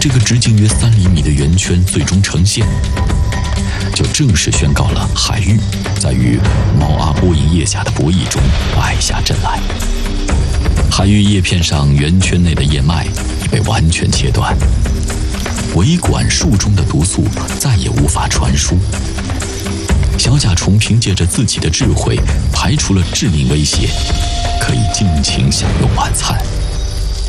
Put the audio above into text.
这个直径约3厘米的圆圈最终呈现，就正式宣告了海域在与猫阿波音叶下的博弈中败下阵来。海域叶片上圆圈内的叶脉已被完全切断，维管束中的毒素再也无法传输。小甲虫凭借着自己的智慧排除了致命威胁，可以尽情享用晚餐。